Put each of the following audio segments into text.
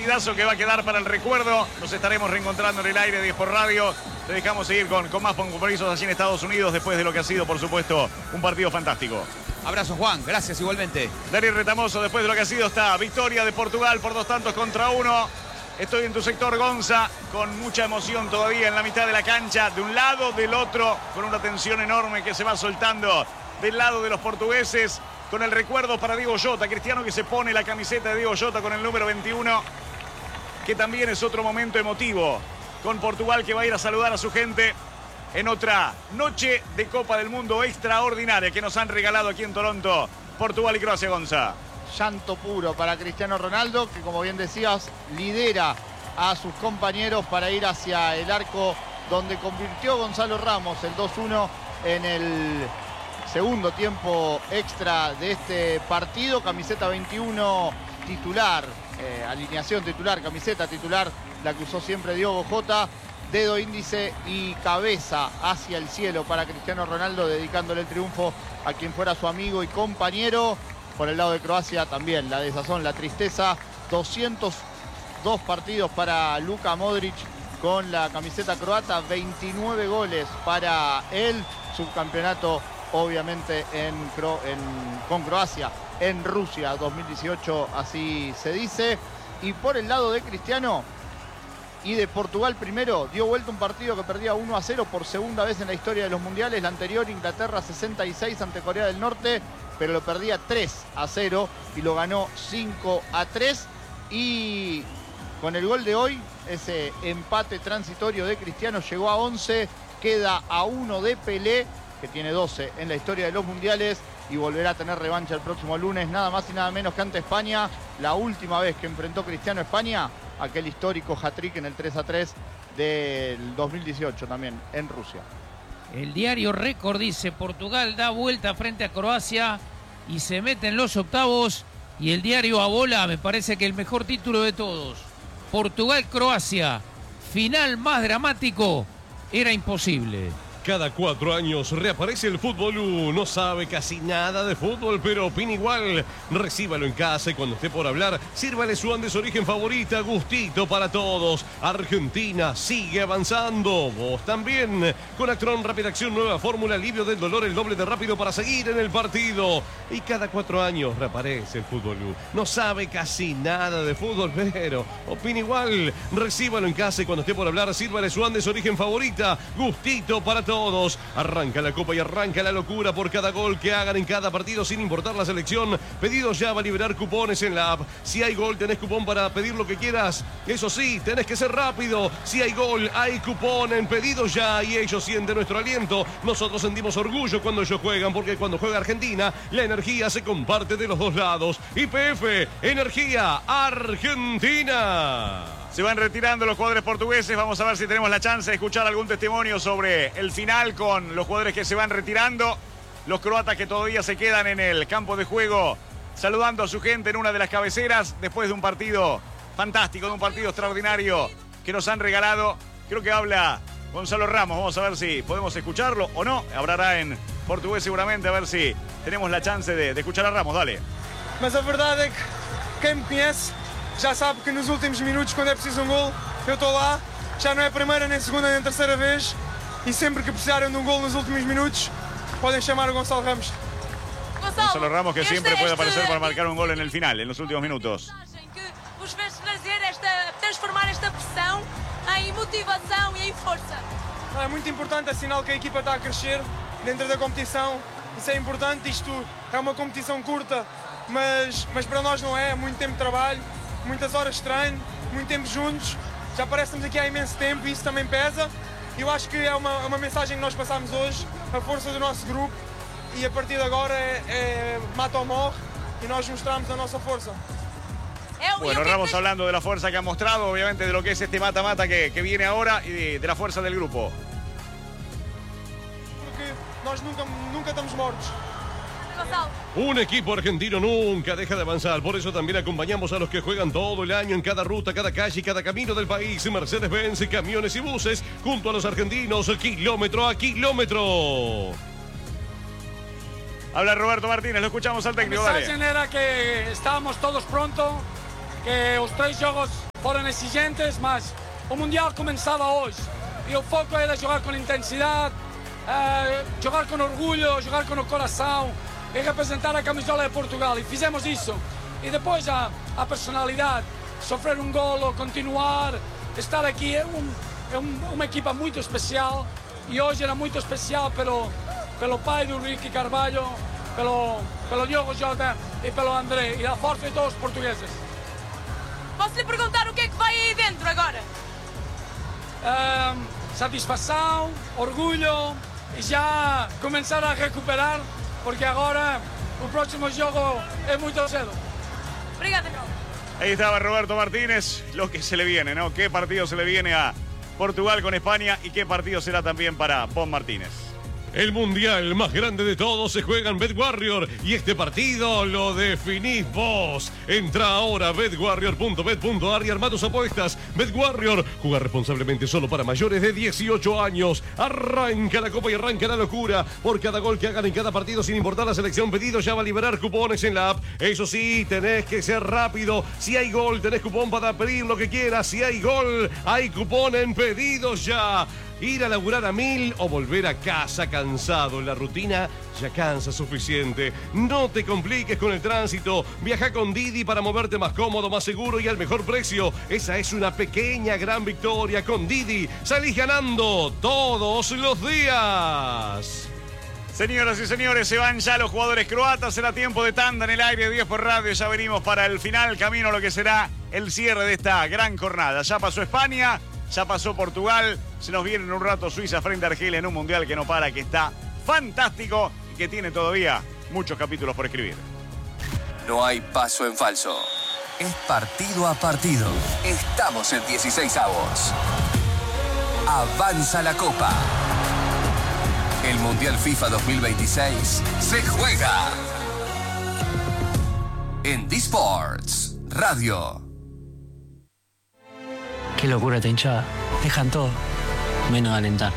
partidazo que va a quedar para el recuerdo. Nos estaremos reencontrando en el aire de Sport Radio. Te dejamos seguir con más compromisos allí en Estados Unidos después de lo que ha sido, por supuesto, un partido fantástico. Abrazo, Juan. Gracias igualmente. Darío Retamoso, después de lo que ha sido esta victoria de Portugal por 2-1. Estoy en tu sector, Gonza, con mucha emoción todavía en la mitad de la cancha, de un lado, del otro, con una tensión enorme que se va soltando del lado de los portugueses, con el recuerdo para Diogo Jota, Cristiano que se pone la camiseta de Diogo Jota con el número 21, que también es otro momento emotivo, con Portugal que va a ir a saludar a su gente en otra noche de Copa del Mundo extraordinaria que nos han regalado aquí en Toronto, Portugal y Croacia, Gonza. Llanto puro para Cristiano Ronaldo, que como bien decías, lidera a sus compañeros para ir hacia el arco donde convirtió Gonzalo Ramos el 2-1 en el segundo tiempo extra de este partido. Camiseta 21 titular, alineación titular, camiseta titular, la que usó siempre Diogo Jota. Dedo índice y cabeza hacia el cielo para Cristiano Ronaldo, dedicándole el triunfo a quien fuera su amigo y compañero. Por el lado de Croacia también la desazón, la tristeza. 202 partidos para Luka Modric con la camiseta croata, 29 goles para el subcampeonato, obviamente con Croacia en Rusia 2018, así se dice. Y por el lado de Cristiano y de Portugal primero, dio vuelta un partido que perdía 1-0 por segunda vez en la historia de los mundiales. La anterior, Inglaterra 66 ante Corea del Norte, pero lo perdía 3-0 y lo ganó 5-3. Y con el gol de hoy, ese empate transitorio de Cristiano llegó a 11, queda a 1 de Pelé, que tiene 12 en la historia de los mundiales, y volverá a tener revancha el próximo lunes, nada más y nada menos que ante España. La última vez que enfrentó Cristiano a España, aquel histórico hat-trick en el 3-3 del 2018 también en Rusia. El diario Récord dice: Portugal da vuelta frente a Croacia y se mete en los octavos. Y el diario Abola, me parece que el mejor título de todos: Portugal-Croacia, final más dramático, era imposible. Cada 4 años reaparece el Fútbol. No sabe casi nada de fútbol, pero opina igual. Recíbalo en casa y cuando esté por hablar, sírvale su Andes Origen favorita, gustito para todos. Argentina sigue avanzando. Vos también. Con Actron Rápida Acción, nueva fórmula, alivio del dolor, el doble de rápido para seguir en el partido. Y cada 4 años reaparece el Fútbol. No sabe casi nada de fútbol, pero opina igual. Recíbalo en casa y cuando esté por hablar, sírvale su Andes Origen favorita, gustito para todos. Arranca la Copa y arranca la locura por cada gol que hagan en cada partido sin importar la selección. Pedidos ya, va a liberar cupones en la app. Si hay gol, tenés cupón para pedir lo que quieras. Eso sí, tenés que ser rápido. Si hay gol, hay cupón en Pedidos Ya y ellos sienten nuestro aliento. Nosotros sentimos orgullo cuando ellos juegan, porque cuando juega Argentina, la energía se comparte de los dos lados. YPF, energía argentina. Se van retirando los jugadores portugueses. Vamos a ver si tenemos la chance de escuchar algún testimonio sobre el final con los jugadores que se van retirando. Los croatas que todavía se quedan en el campo de juego saludando a su gente en una de las cabeceras después de un partido fantástico, de un partido extraordinario que nos han regalado. Creo que habla Gonzalo Ramos. Vamos a ver si podemos escucharlo o no. Hablará en portugués seguramente, a ver si tenemos la chance de escuchar a Ramos. Dale. Mas a verdade é que quem me conhece já sabe que nos últimos minutos, quando é preciso um gol, eu estou lá. Já não é a primeira, nem a segunda, nem a terceira vez. E sempre que precisarem de um gol nos últimos minutos, podem chamar o Gonçalo Ramos. Gonzalo Ramos, que siempre puede aparecer para marcar un gol en el final, en los últimos minutos. Que os fez transformar esta pressão em motivação e em força. É muito importante, é sinal que a equipa está a crescer dentro da competição. Isso é importante, isto é uma competição curta, mas para nós não é. Muito tempo de trabalho, muitas horas de treino, muito tempo juntos. Já parecemos aqui há imenso tempo e isso também pesa. Eu acho que é uma mensagem que nós passamos hoje, a força do nosso grupo. E a partir de agora é mata ou morre e nós mostramos a nossa força. Bueno, Ramos hablando de la fuerza que ha mostrado, obviamente de lo que es este mata-mata que viene ahora y de la fuerza del grupo. Porque nós nunca estamos mortos. Un equipo argentino nunca deja de avanzar, por eso también acompañamos a los que juegan todo el año en cada ruta, cada calle y cada camino del país. Mercedes-Benz, camiones y buses, junto a los argentinos, kilómetro a kilómetro. Habla Roberto Martínez, lo escuchamos al técnico. A mensaxe era que estábamos todos pronto, que os 3 xogos foram exigentes, mas o Mundial começava hoje. E o foco era jogar com intensidade, jogar com orgulho, jogar com o coração e representar a camisola de Portugal. E fizemos isso. E depois a personalidade, sofrer um golo, continuar, estar aqui. É uma equipa muito especial. E hoje era muito especial pelo pai do Ricky Carvalho, pelo Diogo Jota e pelo André. E a força de todos os portugueses. Posso lhe perguntar o que é que vai aí dentro agora? Satisfação, orgulho e já começar a recuperar, porque agora o próximo jogo é muito cedo. Obrigada, Carlos. Ahí estaba Roberto Martínez, lo que se le viene, ¿no? ¿Qué partido se le viene a Portugal con España y qué partido será también para Pon Martínez? El mundial más grande de todos se juega en BetWarrior y este partido lo definís vos. Entra ahora a betwarrior.bet.ar y arma tus apuestas. BetWarrior, juega responsablemente, solo para mayores de 18 años. Arranca la copa y arranca la locura. Por cada gol que hagan en cada partido, sin importar la selección, Pedido ya va a liberar cupones en la app. Eso sí, tenés que ser rápido. Si hay gol, tenés cupón para pedir lo que quieras. Si hay gol, hay cupón en Pedido Ya. Ir a laburar a 1000 o volver a casa cansado. La rutina ya cansa suficiente. No te compliques con el tránsito. Viaja con Didi para moverte más cómodo, más seguro y al mejor precio. Esa es una pequeña gran victoria. Con Didi salís ganando todos los días. Señoras y señores, se van ya los jugadores croatas. Será tiempo de tanda en el aire, 10 por radio. Ya venimos para el final, camino a lo que será el cierre de esta gran jornada. Ya pasó España, ya pasó Portugal. Se nos viene en un rato Suiza frente a Argelia en un mundial que no para, que está fantástico y que tiene todavía muchos capítulos por escribir. No hay paso en falso. Es partido a partido. Estamos en 16avos. Avanza la Copa. El Mundial FIFA 2026 se juega en D-Sports Radio. Qué locura esta hinchada. Dejan todo, menos alentar.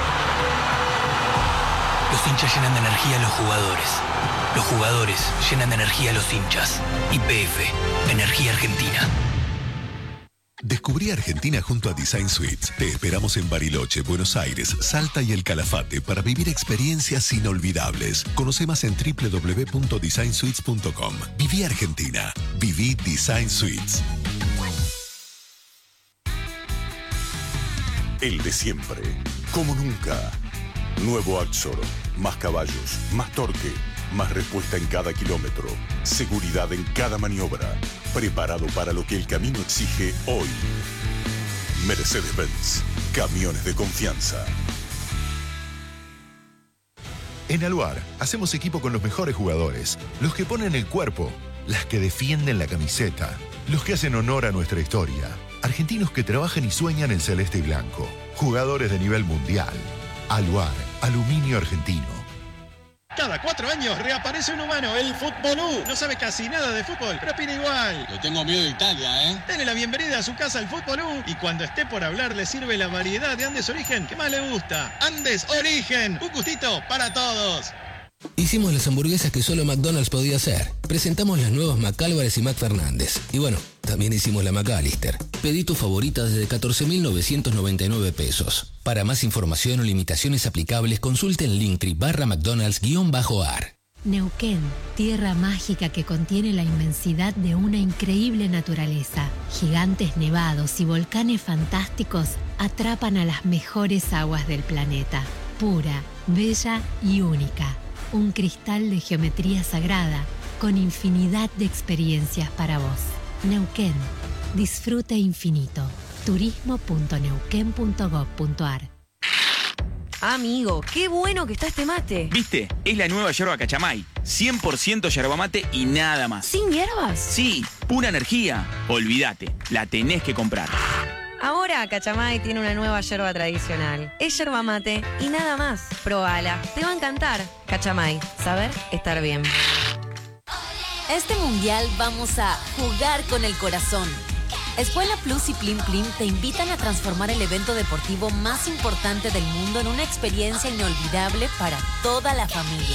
Los hinchas llenan de energía a los jugadores. Los jugadores llenan de energía a los hinchas. YPF, Energía Argentina. Descubrí Argentina junto a Design Suites. Te esperamos en Bariloche, Buenos Aires, Salta y El Calafate para vivir experiencias inolvidables. Conoce más en www.designsuites.com. Viví Argentina. Viví Design Suites. El de siempre, como nunca. Nuevo Axor, más caballos, más torque, más respuesta en cada kilómetro, seguridad en cada maniobra, preparado para lo que el camino exige hoy. Mercedes-Benz, camiones de confianza. En Aluar hacemos equipo con los mejores jugadores, los que ponen el cuerpo, las que defienden la camiseta, los que hacen honor a nuestra historia. Argentinos que trabajan y sueñan en celeste y blanco. Jugadores de nivel mundial. Aluar, aluminio argentino. Cada 4 años reaparece un humano, el Futbolú. No sabe casi nada de fútbol, pero opina igual. Le tengo miedo de Italia, ¿eh? Dele la bienvenida a su casa al Futbolú y cuando esté por hablar le sirve la variedad de Andes Origen que más le gusta. Andes Origen, un gustito para todos. Hicimos las hamburguesas que solo McDonald's podía hacer. Presentamos las nuevas McAlvarez y McFernández. Y bueno, también hicimos la McAllister. Pedí tu favorita desde 14.999 pesos. Para más información o limitaciones aplicables, consulte en Linktree/McDonald's_ar. Neuquén, tierra mágica que contiene la inmensidad de una increíble naturaleza. Gigantes nevados y volcanes fantásticos atrapan a las mejores aguas del planeta. Pura, bella y única. Un cristal de geometría sagrada con infinidad de experiencias para vos. Neuquén, disfrute infinito. turismo.neuquén.gov.ar. Amigo, qué bueno que está este mate. ¿Viste? Es la nueva yerba Cachamay. 100% yerba mate y nada más. ¿Sin hierbas? Sí, pura energía. Olvídate, la tenés que comprar. Ahora Cachamay tiene una nueva yerba tradicional. Es yerba mate y nada más. Probala, te va a encantar. Cachamay, saber estar bien. Este mundial vamos a jugar con el corazón. Escuela Plus y Plim Plim te invitan a transformar el evento deportivo más importante del mundo en una experiencia inolvidable para toda la familia.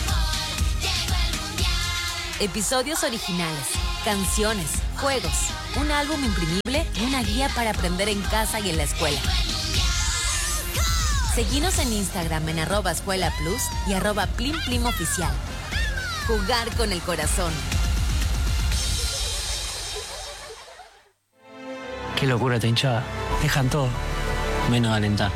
Episodios originales, canciones, juegos, un álbum imprimible y una guía para aprender en casa y en la escuela. Seguinos en Instagram en @escuelaplus y @plimplimoficial. Jugar con el corazón. Qué locura esta hinchada. Dejan todo, menos alentar.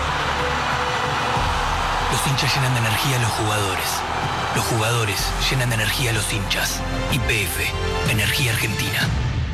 Los hinchas llenan de energía a los jugadores. Los jugadores llenan de energía a los hinchas. YPF, Energía Argentina.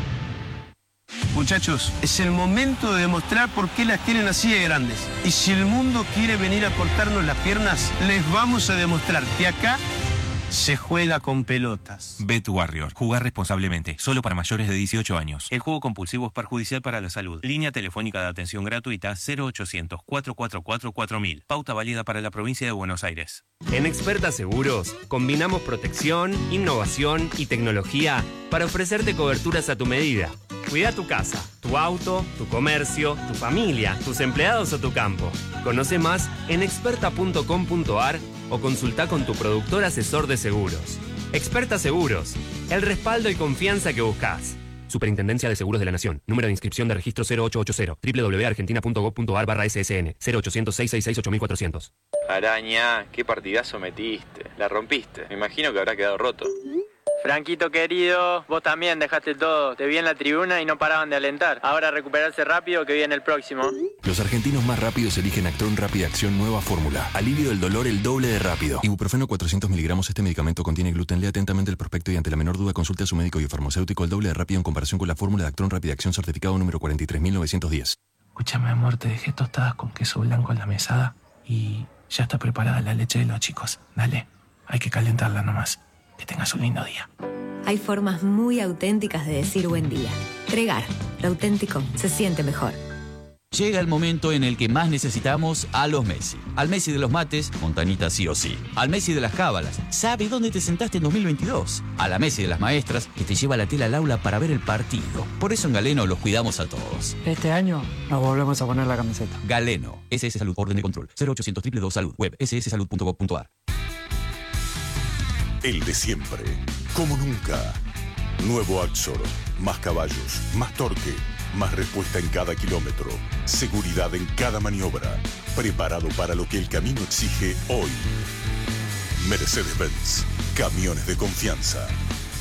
Muchachos, es el momento de demostrar por qué las tienen así de grandes. Y si el mundo quiere venir a cortarnos las piernas, les vamos a demostrar que acá se juega con pelotas. Bet Warrior. Jugar responsablemente. Solo para mayores de 18 años. El juego compulsivo es perjudicial para la salud. Línea telefónica de atención gratuita 0800-444-4000. Pauta válida para la provincia de Buenos Aires. En Experta Seguros, combinamos protección, innovación y tecnología para ofrecerte coberturas a tu medida. Cuida tu casa, tu auto, tu comercio, tu familia, tus empleados o tu campo. Conoce más en experta.com.ar o consulta con tu productor asesor de seguros. Experta Seguros, el respaldo y confianza que buscas. Superintendencia de Seguros de la Nación. Número de inscripción de registro 0880. www.argentina.gov.ar/ssn. 0800-666-8400. Araña, qué partidazo metiste. La rompiste. Me imagino que habrá quedado roto. Franquito querido, vos también dejaste todo. Te vi en la tribuna y no paraban de alentar. Ahora recuperarse rápido que viene el próximo. Los argentinos más rápidos eligen Actron Rápida Acción Nueva Fórmula. Alivio del dolor el doble de rápido. Ibuprofeno 400 miligramos. Este medicamento contiene gluten. Lea atentamente el prospecto y ante la menor duda consulte a su médico y farmacéutico. El doble de rápido en comparación con la fórmula de Actron Rápida Acción certificado número 43910. Escúchame, amor, te dejé tostadas con queso blanco en la mesada y ya está preparada la leche de los chicos. Dale, hay que calentarla nomás. Que tengas un lindo día. Hay formas muy auténticas de decir buen día. Tregar, lo auténtico se siente mejor. Llega el momento en el que más necesitamos a los Messi. Al Messi de los mates, Montanita sí o sí. Al Messi de las cábalas, sabe dónde te sentaste en 2022. A la Messi de las maestras, que te lleva la tela al aula para ver el partido. Por eso en Galeno los cuidamos a todos. Este año nos volvemos a poner la camiseta. Galeno, SS Salud, orden de control. 0800 222 Salud, web sssalud.gov.ar. El de siempre, como nunca. Nuevo Axor, más caballos, más torque, más respuesta en cada kilómetro, seguridad en cada maniobra, preparado para lo que el camino exige hoy. Mercedes-Benz, camiones de confianza.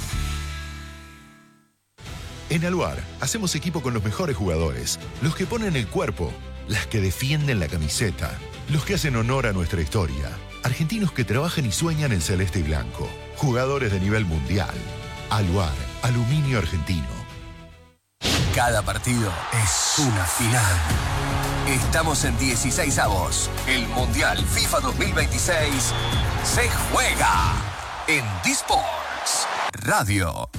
En Aluar, hacemos equipo con los mejores jugadores, los que ponen el cuerpo, las que defienden la camiseta, los que hacen honor a nuestra historia. Argentinos que trabajan y sueñan en celeste y blanco. Jugadores de nivel mundial. Aluar, aluminio argentino. Cada partido es una final. Estamos en 16avos. El Mundial FIFA 2026 se juega en D-Sports Radio.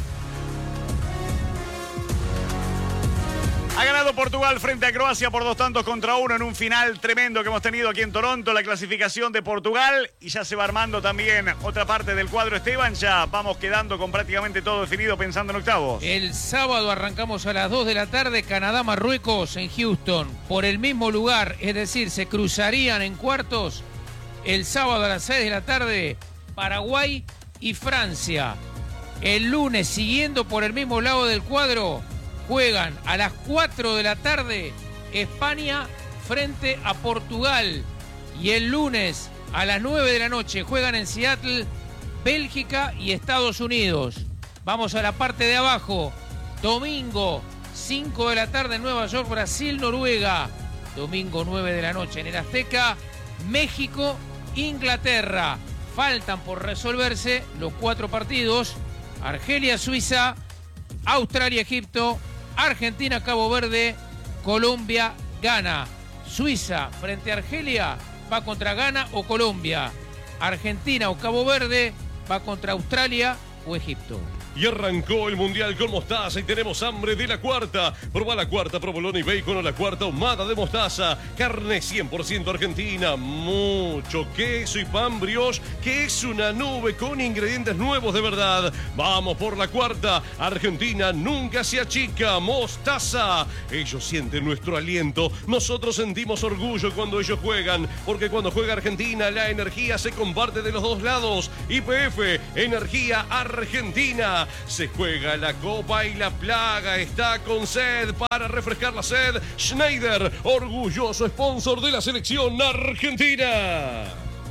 Ha ganado Portugal frente a Croacia por 2-1 en un final tremendo que hemos tenido aquí en Toronto. La clasificación de Portugal y ya se va armando también otra parte del cuadro, Esteban. Ya vamos quedando con prácticamente todo definido pensando en octavos. El sábado arrancamos a las 2 de la tarde, Canadá-Marruecos en Houston. Por el mismo lugar, es decir, se cruzarían en cuartos el sábado a las 6 de la tarde, Paraguay y Francia. El lunes, siguiendo por el mismo lado del cuadro, juegan a las 4 de la tarde España frente a Portugal. Y el lunes a las 9 de la noche juegan en Seattle Bélgica y Estados Unidos. Vamos a la parte de abajo. Domingo 5 de la tarde en Nueva York, Brasil, Noruega. Domingo 9 de la noche en el Azteca, México, Inglaterra. Faltan por resolverse los 4 partidos. Argelia, Suiza, Australia, Egipto, Argentina, Cabo Verde, Colombia, Ghana. Suiza frente a Argelia va contra Ghana o Colombia. Argentina o Cabo Verde va contra Australia o Egipto. Y arrancó el Mundial con mostaza y tenemos hambre de la cuarta. Probá la cuarta provolone y bacon o la cuarta ahumada de mostaza. Carne 100% argentina, mucho queso y pan brioche, que es una nube con ingredientes nuevos de verdad. Vamos por la cuarta. Argentina nunca se achica. Mostaza. Ellos sienten nuestro aliento. Nosotros sentimos orgullo cuando ellos juegan, porque cuando juega Argentina la energía se comparte de los dos lados. YPF, energía argentina. Se juega la copa y la plaga está con sed. Para refrescar la sed, Schneider, orgulloso sponsor de la selección argentina.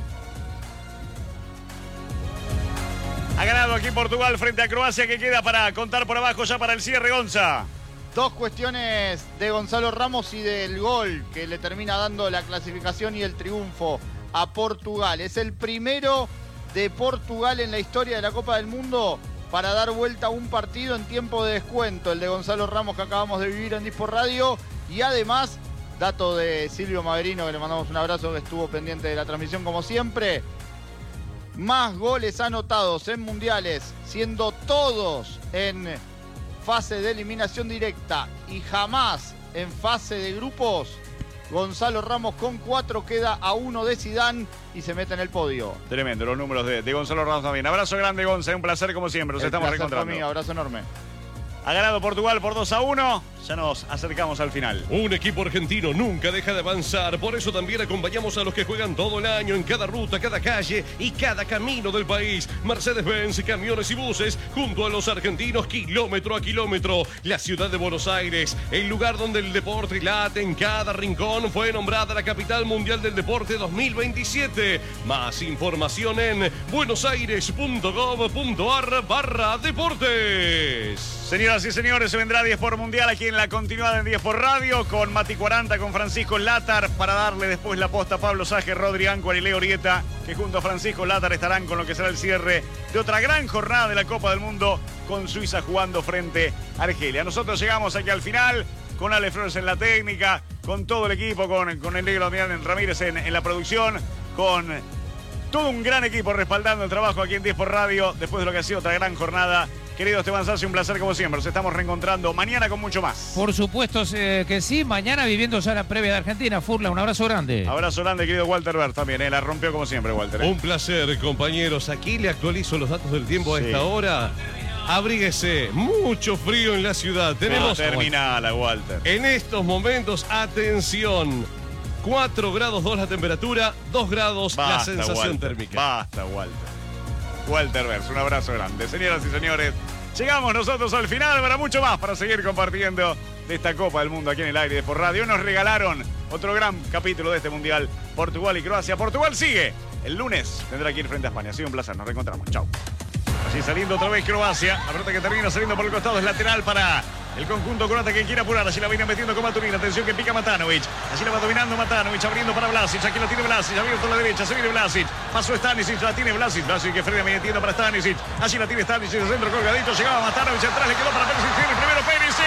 Ha ganado aquí Portugal frente a Croacia. ¿Qué queda para contar por abajo ya para el cierre, Gonza? Dos cuestiones de Gonzalo Ramos y del gol que le termina dando la clasificación y el triunfo a Portugal. Es el primero de Portugal en la historia de la Copa del Mundo para dar vuelta a un partido en tiempo de descuento. El de Gonzalo Ramos que acabamos de vivir en Disport Radio. Y además, dato de Silvio Maverino, que le mandamos un abrazo, que estuvo pendiente de la transmisión como siempre. Más goles anotados en mundiales, siendo todos en fase de eliminación directa y jamás en fase de grupos. Gonzalo Ramos con 4 queda a 1 de Zidane y se mete en el podio. Tremendo los números de Gonzalo Ramos también. Abrazo grande, Gonza, un placer como siempre. Nos estamos reencontrando. Abrazo enorme. Ha ganado Portugal por 2-1. Ya nos acercamos al final. Un equipo argentino nunca deja de avanzar. Por eso también acompañamos a los que juegan todo el año en cada ruta, cada calle y cada camino del país. Mercedes-Benz, camiones y buses, junto a los argentinos, kilómetro a kilómetro. La ciudad de Buenos Aires, el lugar donde el deporte late en cada rincón, fue nombrada la capital mundial del deporte 2027. Más información en buenosaires.gov.ar/deportes. Señoras y señores, se vendrá 10 por Mundial aquí en la continuada en 10 por Radio con Mati 40, con Francisco Látar, para darle después la posta a Pablo Saje, Rodri Ancuar y Leo Orieta, que junto a Francisco Látar estarán con lo que será el cierre de otra gran jornada de la Copa del Mundo con Suiza jugando frente a Argelia. Nosotros llegamos aquí al final con Ale Flores en la técnica, con todo el equipo, con el negro Damián Ramírez en la producción, con todo un gran equipo respaldando el trabajo aquí en 10 por Radio después de lo que ha sido otra gran jornada. Querido Esteban Sassi, un placer como siempre. Nos estamos reencontrando mañana con mucho más. Por supuesto que sí. Mañana viviendo ya la previa de Argentina. Furla, un abrazo grande. Abrazo grande, querido Walter Bert también. La rompió como siempre, Walter. Un placer, compañeros. Aquí le actualizo los datos del tiempo a esta hora. Abríguese, mucho frío en la ciudad. Tenemos. Terminala, Walter. En estos momentos, atención. 4 grados 2 la temperatura, 2 grados la sensación térmica. Basta, Walter. Walter Bers, un abrazo grande. Señoras y señores, llegamos nosotros al final. Habrá mucho más para seguir compartiendo de esta Copa del Mundo aquí en el aire de Por Radio. Nos regalaron otro gran capítulo de este Mundial, Portugal y Croacia. Portugal sigue. El lunes tendrá que ir frente a España. Ha sido un placer, nos reencontramos. Chau. Allí saliendo otra vez Croacia. La pelota que termina saliendo por el costado es lateral para el conjunto croata que quiere apurar. Allí la viene metiendo con Maturin. Atención que pica Matanovic. Allí la va dominando Matanovic. Abriendo para Vlasic. Aquí la tiene Vlasic. Abierto a la derecha. Se viene Vlasic. Pasó Stanisic. La tiene Vlasic. Vlasic que frena metiendo para Stanisic. Allí la tiene Stanisic. El centro colgadito. Llegaba Matanovic. Atrás le quedó para Perisic. Tiene el primero Perisic.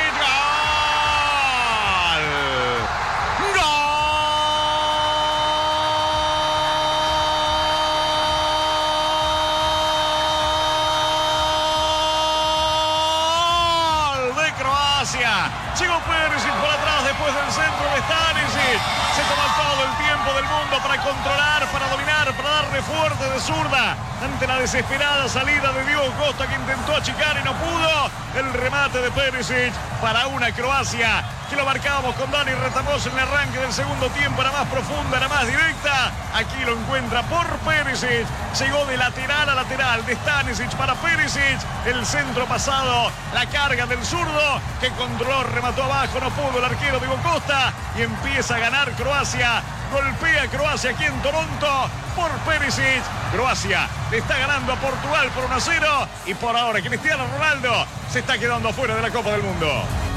Llegó Perisic por atrás después del centro de Stanisic. Se toma todo el tiempo del mundo para controlar, para dominar, para darle fuerte de zurda ante la desesperada salida de Diego Costa, que intentó achicar y no pudo. El remate de Perisic para una Croacia que lo marcábamos con Dani Retamoso en el arranque del segundo tiempo. Era más profunda, era más directa. Aquí lo encuentra por Perisic. Llegó de lateral a lateral, de Stanisic para Perisic. El centro pasado, la carga del zurdo que controló, remató abajo, no pudo el arquero Diego Costa y empieza a ganar Croacia. Golpea Croacia aquí en Toronto por Perisic. Croacia le está ganando a Portugal por 1-0 y por ahora Cristiano Ronaldo se está quedando afuera de la Copa del Mundo.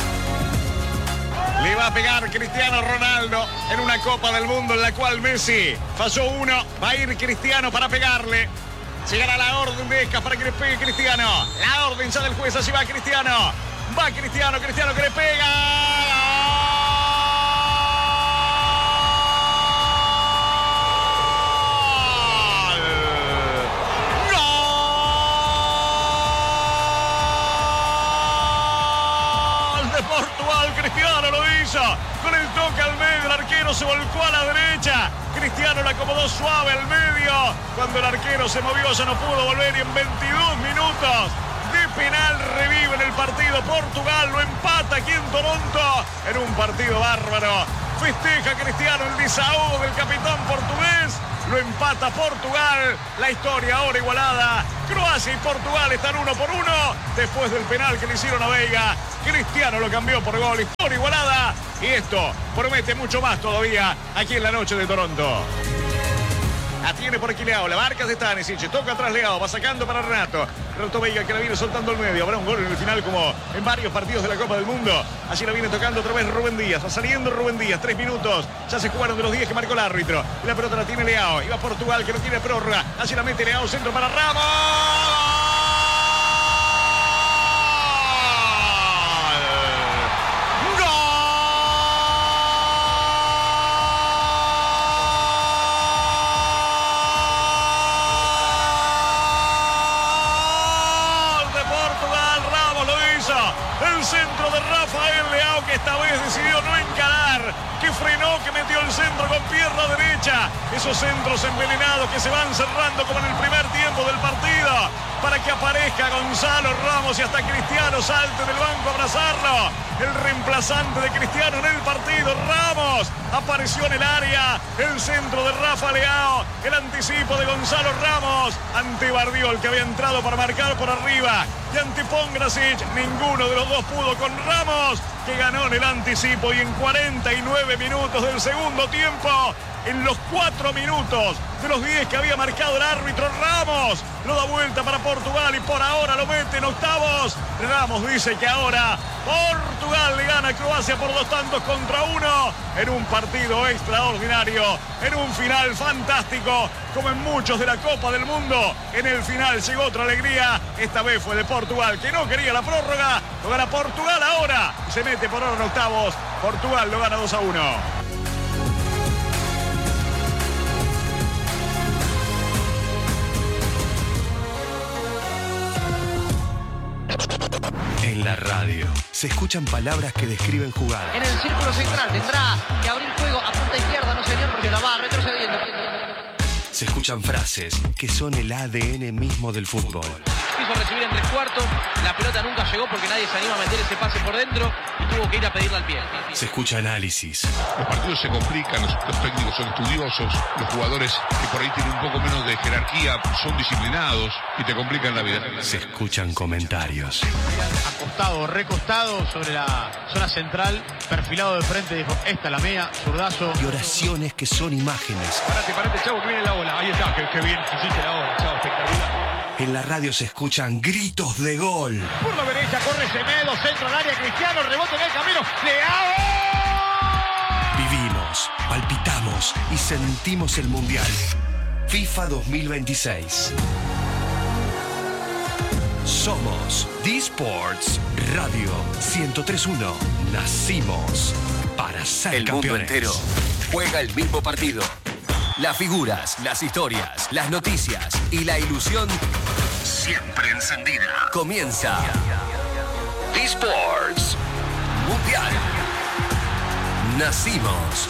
Le va a pegar Cristiano Ronaldo en una Copa del Mundo en la cual Messi falló uno. Va a ir Cristiano para pegarle. Llegará la orden de Escas para que le pegue Cristiano. La orden ya del juez, allí va Cristiano. Va Cristiano, Cristiano que le pega. Portugal, Cristiano lo hizo con el toque al medio, el arquero se volcó a la derecha, Cristiano la acomodó suave al medio, cuando el arquero se movió ya no pudo volver y en 22 minutos de penal revive en el partido. Portugal lo empata aquí en Toronto en un partido bárbaro. Festeja Cristiano el desahogo del capitán portugués. Lo empata Portugal. La historia ahora igualada Croacia y Portugal están 1-1. Después del penal que le hicieron a Veiga, Cristiano lo cambió por gol. Historia igualada. Y esto promete mucho más todavía aquí en la noche de Toronto. La tiene por aquí Leao, la marca de Stanisic, toca atrás Leao, va sacando para Renato Veiga que la viene soltando al medio. Habrá un gol en el final como en varios partidos de la Copa del Mundo. Allí la viene tocando otra vez Rubén Díaz, va saliendo Rubén Díaz, 3 minutos, ya se jugaron de los 10 que marcó el árbitro. Y la pelota la tiene Leao, y va Portugal que no tiene prórroga, allí la mete Leao, centro para Ramos. El centro de Rafael Leao, que esta vez decidió no encarar, que frenó, que metió el centro con pierna derecha. Esos centros envenenados que se van cerrando como en el primer tiempo del partido, para que aparezca Gonzalo Ramos y hasta Cristiano salte del banco a abrazarlo. El reemplazante de Cristiano en el partido, Ramos, apareció en el área. El centro de Rafa Leao, el anticipo de Gonzalo Ramos ante Bardiol, que había entrado para marcar por arriba, y ante Pongracic. Ninguno de los dos pudo con Ramos, que ganó en el anticipo. Y en 49 minutos del segundo tiempo, en los 4 minutos de los 10 que había marcado el árbitro, Ramos lo da vuelta para Portugal y por ahora lo mete en octavos. Ramos dice que ahora Portugal le gana a Croacia por 2-1 en un partido extraordinario, en un final fantástico, como en muchos de la Copa del Mundo. En el final llegó otra alegría, esta vez fue de Portugal, que no quería la prórroga. Lo gana Portugal ahora y se mete por ahora en octavos. Portugal lo gana 2-1. En la radio se escuchan palabras que describen jugadas. En el círculo central tendrá que abrir juego a punta izquierda, no señor, porque la va retrocediendo. Se escuchan frases que son el ADN mismo del fútbol. Quiso recibir en 3/4, la pelota nunca llegó porque nadie se anima a meter ese pase por dentro y tuvo que ir a pedirle al pie. Se escucha análisis. Los partidos se complican, los técnicos son estudiosos, los jugadores que por ahí tienen un poco menos de jerarquía son disciplinados y te complican la vida. Se escuchan comentarios. Acostado, recostado sobre la zona central, perfilado de frente, dijo, esta es la mía, zurdazo. Y oraciones que son imágenes. Parate, chavo, que viene la ola. Ahí está, qué bien hiciste la ola, chavo, espectacular. En la radio se escuchan gritos de gol. Por la derecha corre Semedo, centro al área, Cristiano, rebote en el camino, Leao. Vivimos, palpitamos y sentimos el Mundial. FIFA 2026. Somos D-Sports Radio 103.1. Nacimos para ser el campeones. mundo entero juega el mismo partido. Las figuras, las historias, las noticias y la ilusión siempre encendida. Comienza D-Sports Mundial. Nacimos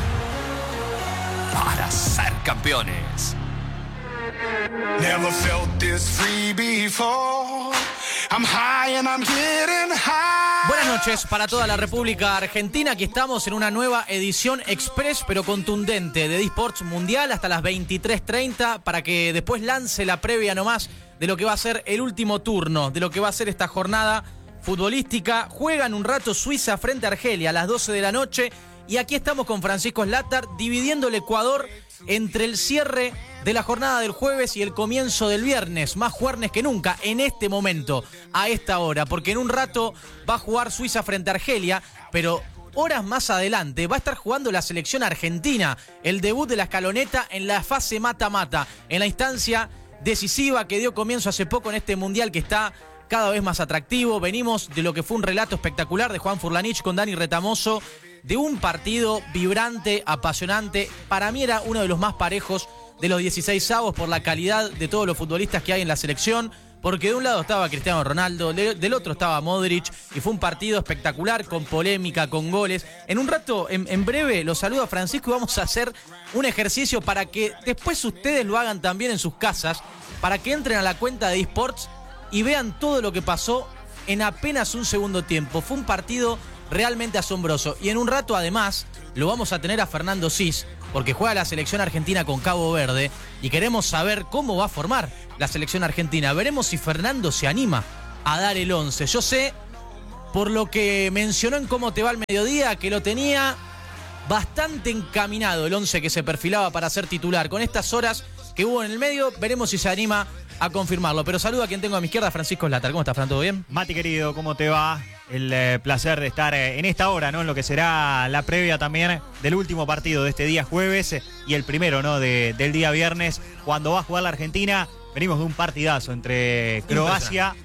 para ser campeones. Never felt this free before. I'm high and I'm getting high. Buenas noches para toda la República Argentina. Aquí estamos en una nueva edición express pero contundente de D-Sports Mundial hasta las 23:30 para que después lance la previa nomás de lo que va a ser el último turno, de lo que va a ser esta jornada futbolística. Juegan un rato Suiza frente a Argelia a las 12 de la noche y aquí estamos con Francisco Slatar dividiendo el Ecuador entre el cierre de la jornada del jueves y el comienzo del viernes, más jueves que nunca en este momento, a esta hora, porque en un rato va a jugar Suiza frente a Argelia, pero horas más adelante va a estar jugando la selección argentina, el debut de la escaloneta en la fase mata-mata, en la instancia decisiva que dio comienzo hace poco en este mundial que está cada vez más atractivo. Venimos de lo que fue un relato espectacular de Juan Furlanich con Dani Retamoso, de un partido vibrante, apasionante. Para mí era uno de los más parejos de los 16avos por la calidad de todos los futbolistas que hay en la selección, porque de un lado estaba Cristiano Ronaldo, del otro estaba Modric, y fue un partido espectacular, con polémica, con goles. En un rato, en breve, los saludo a Francisco y vamos a hacer un ejercicio para que después ustedes lo hagan también en sus casas, para que entren a la cuenta de eSports y vean todo lo que pasó en apenas un segundo tiempo. Fue un partido realmente asombroso. Y en un rato, además, lo vamos a tener a Fernando Cis, porque juega la selección argentina con Cabo Verde y queremos saber cómo va a formar la selección argentina. Veremos si Fernando se anima a dar el 11. Yo sé, por lo que mencionó en Cómo te va al mediodía, que lo tenía bastante encaminado el 11 que se perfilaba para ser titular. Con estas horas que hubo en el medio, veremos si se anima a confirmarlo. Pero saludo a quien tengo a mi izquierda, Francisco Slater. ¿Cómo estás, Fran? ¿Todo bien? Mati, querido, ¿cómo te va? El placer de estar en esta hora, ¿no? En lo que será la previa también del último partido de este día jueves y el primero, ¿no? Del día viernes, cuando va a jugar la Argentina. Venimos de un partidazo entre Croacia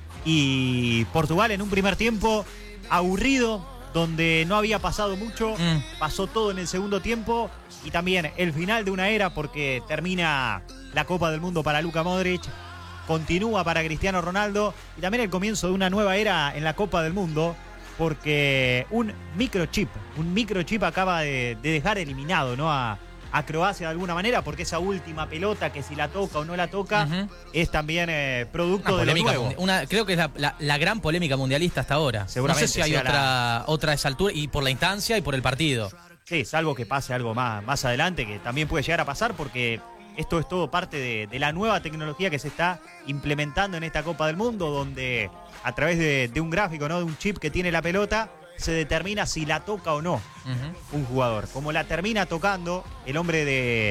y Portugal en un primer tiempo aburrido, donde no había pasado mucho. Pasó todo en el segundo tiempo y también el final de una era, porque termina la Copa del Mundo para Luka Modric, continúa para Cristiano Ronaldo y también el comienzo de una nueva era en la Copa del Mundo, porque un microchip acaba de dejar eliminado, ¿no? a Croacia de alguna manera, porque esa última pelota que si la toca o no la toca es también producto de lo nuevo. Creo que es la gran polémica mundialista hasta ahora. Seguramente. No sé si hay otra a esa altura, y por la instancia y por el partido. Sí, salvo que pase algo más adelante, que también puede llegar a pasar, porque esto es todo parte de la nueva tecnología que se está implementando en esta Copa del Mundo, donde a través de un gráfico, ¿no? De un chip que tiene la pelota, se determina si la toca o no un jugador. Como la termina tocando el hombre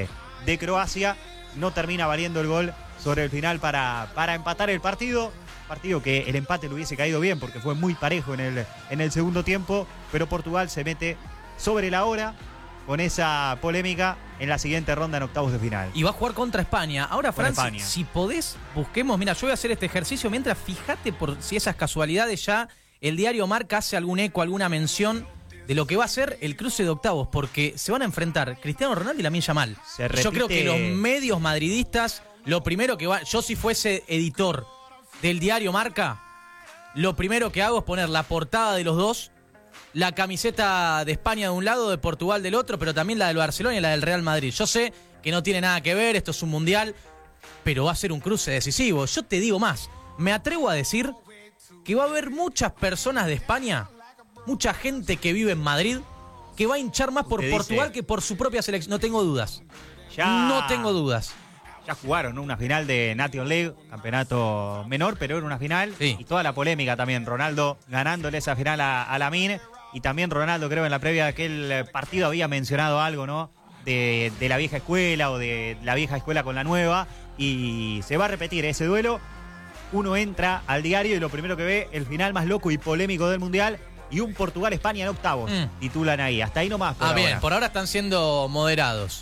de Croacia, no termina valiendo el gol sobre el final para empatar el partido. Partido que el empate le hubiese caído bien porque fue muy parejo en el segundo tiempo, pero Portugal se mete sobre la hora con esa polémica en la siguiente ronda en octavos de final. Y va a jugar contra España. Ahora, Francia, si podés, busquemos. Mira, yo voy a hacer este ejercicio mientras, fíjate por si esas casualidades ya el diario Marca hace algún eco, alguna mención de lo que va a ser el cruce de octavos, porque se van a enfrentar Cristiano Ronaldo y Lamine Yamal. Yo creo que los medios madridistas, lo primero que va, yo si fuese editor del diario Marca, lo primero que hago es poner la portada de los dos, la camiseta de España de un lado, de Portugal del otro, pero también la del Barcelona y la del Real Madrid. Yo sé que no tiene nada que ver, esto es un mundial, pero va a ser un cruce decisivo. Yo te digo más, me atrevo a decir que va a haber muchas personas de España, mucha gente que vive en Madrid, que va a hinchar más por Portugal que por su propia selección. No tengo dudas. No tengo dudas. Ya jugaron, ¿no? Una final de Nation League, campeonato menor, pero era una final. Sí. Y toda la polémica también. Ronaldo ganándole esa final a Lamine. Y también Ronaldo, creo, en la previa de aquel partido había mencionado algo, ¿no? De la vieja escuela o de la vieja escuela con la nueva. Y se va a repetir ese duelo. Uno entra al diario y lo primero que ve, el final más loco y polémico del Mundial, y un Portugal-España en octavos. Titulan ahí. Hasta ahí nomás. Bien, por ahora están siendo moderados.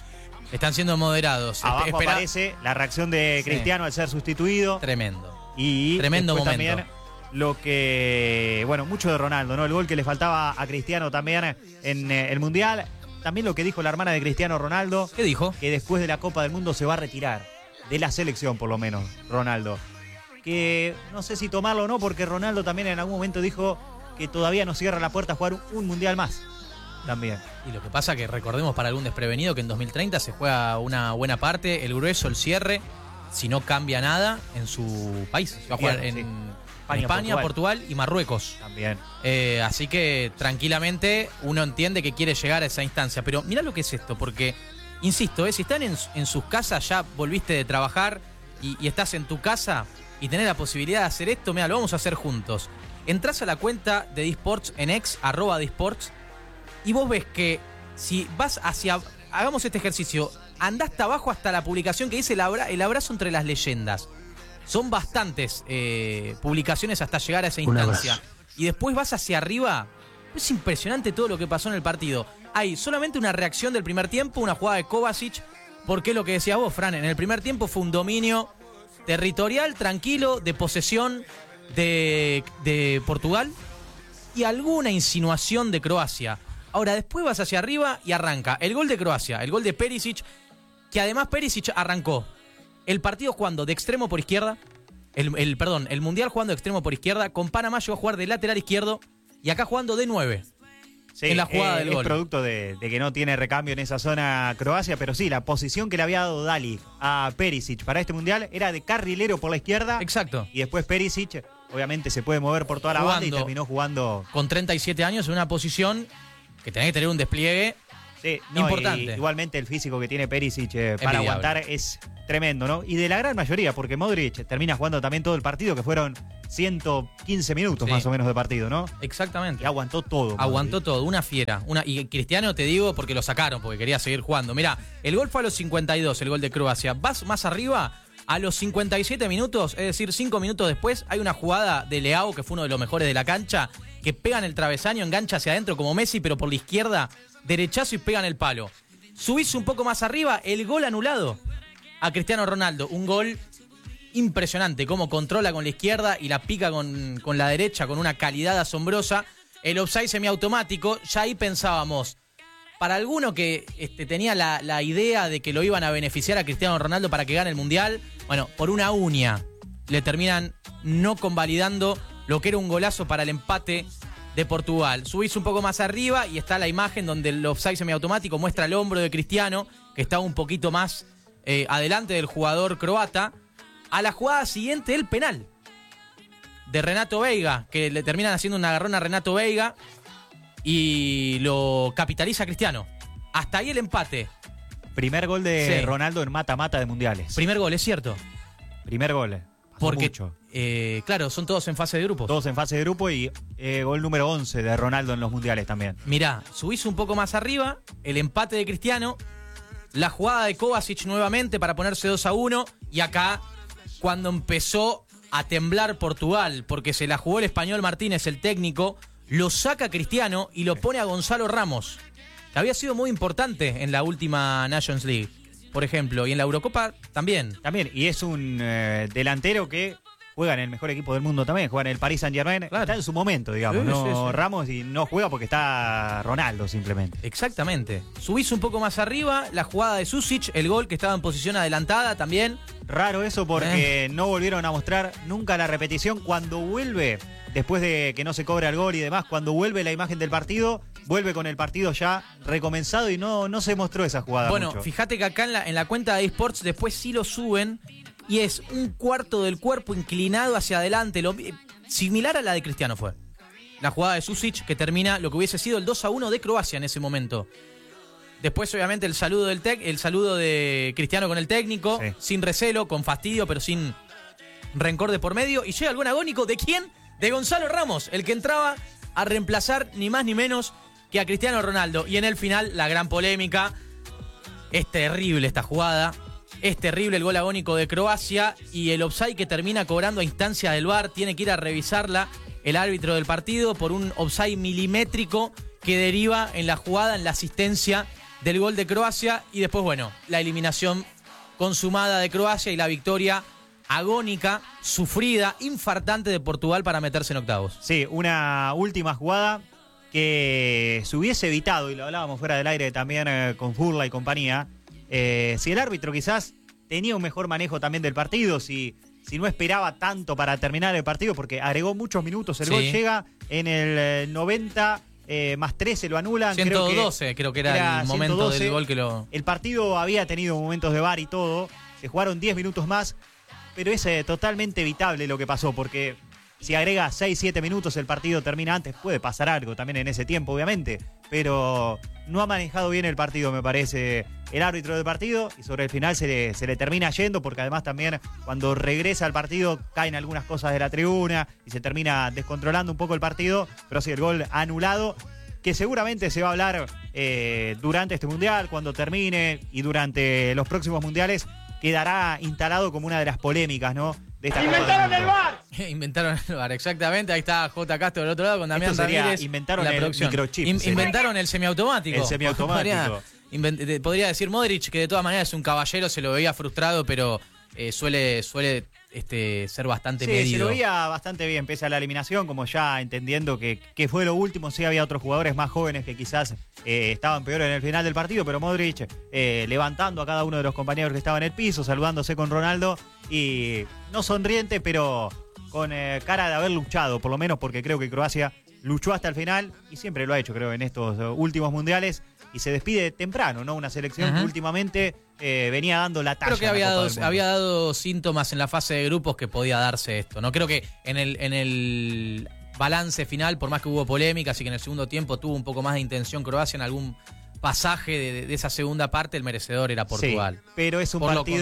Abajo aparece la reacción de Cristiano al ser sustituido. Tremendo. Y tremendo momento. También lo que, mucho de Ronaldo, ¿no? El gol que le faltaba a Cristiano también en el Mundial. También lo que dijo la hermana de Cristiano Ronaldo. ¿Qué dijo? Que después de la Copa del Mundo se va a retirar. De la selección, por lo menos, Ronaldo. Que no sé si tomarlo o no, porque Ronaldo también en algún momento dijo que todavía no cierra la puerta a jugar un Mundial más. También. Y lo que pasa que recordemos para algún desprevenido que en 2030 se juega una buena parte, el grueso, el cierre, si no cambia nada en su país. Se va a jugar en España, Portugal y Marruecos. También. Así que tranquilamente uno entiende que quiere llegar a esa instancia. Pero mirá lo que es esto, porque, insisto, si están en sus casas, ya volviste de trabajar y estás en tu casa y tenés la posibilidad de hacer esto, mira, lo vamos a hacer juntos. Entrás a la cuenta de Disports en ex, @Disports, y vos ves que si vas hacia... Hagamos este ejercicio. Andá hasta abajo hasta la publicación que dice el abrazo entre las leyendas. Son bastantes publicaciones hasta llegar a esa instancia. Y después vas hacia arriba. Es impresionante todo lo que pasó en el partido. Hay solamente una reacción del primer tiempo, una jugada de Kovacic, porque lo que decías vos, Fran, en el primer tiempo fue un dominio territorial, tranquilo, de posesión de Portugal y alguna insinuación de Croacia. Ahora, después vas hacia arriba y arranca el gol de Croacia, el gol de Perisic, que además Perisic arrancó el partido jugando de extremo por izquierda, el Mundial jugando de extremo por izquierda, con Panamá llegó a jugar de lateral izquierdo y acá jugando de 9. Sí, en la jugada del gol. Es producto de que no tiene recambio en esa zona Croacia, pero sí, la posición que le había dado Dali a Perisic para este Mundial era de carrilero por la izquierda. Exacto. Y después Perisic, obviamente, se puede mover por toda la banda y terminó jugando. Con 37 años en una posición que tenés que tener un despliegue Sí, no, importante. Igualmente el físico que tiene Perisic para Envidiable. aguantar es tremendo, ¿no? Y de la gran mayoría, porque Modric termina jugando también todo el partido, que fueron 115 minutos Sí. más o menos de partido, ¿no? Exactamente. Y aguantó todo. Aguantó todo, una fiera. Y Cristiano, te digo, porque lo sacaron, porque quería seguir jugando. Mirá, el gol fue a los 52, el gol de Croacia. Vas más arriba, a los 57 minutos, es decir, 5 minutos después, hay una jugada de Leao, que fue uno de los mejores de la cancha, que pega en el travesaño, engancha hacia adentro como Messi, pero por la izquierda, derechazo y pega en el palo. Subís un poco más arriba, el gol anulado a Cristiano Ronaldo. Un gol impresionante, cómo controla con la izquierda y la pica con la derecha con una calidad asombrosa. El offside semiautomático, ya ahí pensábamos, para alguno que tenía la idea de que lo iban a beneficiar a Cristiano Ronaldo para que gane el Mundial, bueno, por una uña le terminan no convalidando lo que era un golazo para el empate de Portugal. Subís un poco más arriba y está la imagen donde el offside semiautomático muestra el hombro de Cristiano, que está un poquito más adelante del jugador croata. A la jugada siguiente, el penal de Renato Veiga, que le terminan haciendo un agarrón a Renato Veiga y lo capitaliza Cristiano. Hasta ahí el empate. Primer gol de Sí. Ronaldo en mata-mata de mundiales. Primer gol, es cierto. Primer gol. Pasó Porque, mucho. claro, son todos en fase de grupos. Todos en fase de grupo y gol número 11 de Ronaldo en los mundiales también. Mirá, subís un poco más arriba, el empate de Cristiano, la jugada de Kovacic nuevamente para ponerse 2-1, y acá, cuando empezó a temblar Portugal, porque se la jugó el español Martínez, el técnico, lo saca Cristiano y lo pone a Gonzalo Ramos, que había sido muy importante en la última Nations League, por ejemplo, y en la Eurocopa también. También, y es un delantero que juega en el mejor equipo del mundo también, juega en el Paris Saint-Germain, está en su momento, digamos, Sí, no sí, sí. Ramos, y no juega porque está Ronaldo simplemente. Exactamente. Subís un poco más arriba, la jugada de Susic, el gol que estaba en posición adelantada también. Raro eso porque no volvieron a mostrar nunca la repetición. Cuando vuelve, después de que no se cobra el gol y demás, cuando vuelve la imagen del partido, vuelve con el partido ya recomenzado y no se mostró esa jugada Bueno, mucho. fíjate que acá en la cuenta de eSports después sí lo suben y es un cuarto del cuerpo inclinado hacia adelante, similar a la de Cristiano fue. La jugada de Susic que termina lo que hubiese sido el 2-1 de Croacia en ese momento. Después, obviamente, el saludo de Cristiano con el técnico, sin recelo, con fastidio, pero sin rencor de por medio. Y llega el gol agónico ¿de quién? De Gonzalo Ramos, el que entraba a reemplazar ni más ni menos que a Cristiano Ronaldo. Y en el final, la gran polémica. Es terrible esta jugada. Es terrible el gol agónico de Croacia. Y el offside que termina cobrando a instancia del VAR. Tiene que ir a revisarla el árbitro del partido por un offside milimétrico que deriva en la jugada, en la asistencia del gol de Croacia. Y después, bueno, la eliminación consumada de Croacia y la victoria agónica, sufrida, infartante de Portugal para meterse en octavos. Sí, una última jugada que se hubiese evitado, y lo hablábamos fuera del aire también con Furla y compañía, si el árbitro quizás tenía un mejor manejo también del partido, si no esperaba tanto para terminar el partido, porque agregó muchos minutos, el gol llega en el 90 más 13, lo anulan. 112 creo que era el momento 112. del gol que lo... El partido había tenido momentos de VAR y todo, se jugaron 10 minutos más, pero es totalmente evitable lo que pasó, porque si agrega 6-7 minutos el partido termina antes, puede pasar algo también en ese tiempo, obviamente, pero no ha manejado bien el partido, me parece, el árbitro del partido, y sobre el final se le termina yendo, porque además también cuando regresa al partido caen algunas cosas de la tribuna y se termina descontrolando un poco el partido, pero sí, el gol anulado, que seguramente se va a hablar durante este mundial, cuando termine, y durante los próximos mundiales quedará instalado como una de las polémicas, ¿no? De esta ¡Inventaron el VAR! Inventaron el VAR, exactamente. Ahí está J. Castro del otro lado con Damián Ramírez. Inventaron la el producción. microchip. Inventaron el semiautomático. El semiautomático. Podría decir Modric, que de todas maneras es un caballero, se lo veía frustrado, pero suele ser bastante medido. Sí, se lo veía bastante bien, pese a la eliminación, como ya entendiendo que fue lo último. Sí, había otros jugadores más jóvenes que quizás estaban peor en el final del partido, pero Modric levantando a cada uno de los compañeros que estaban en el piso, saludándose con Ronaldo, y no sonriente, pero con cara de haber luchado, por lo menos, porque creo que Croacia luchó hasta el final, y siempre lo ha hecho, creo, en estos últimos mundiales, y se despide temprano, ¿no? Una selección que últimamente venía dando la talla. Creo que había dado síntomas en la fase de grupos que podía darse esto, ¿no? Creo que en el balance final, por más que hubo polémicas y que en el segundo tiempo tuvo un poco más de intención Croacia en algún pasaje de esa segunda parte, el merecedor era Portugal. Sí, pero es un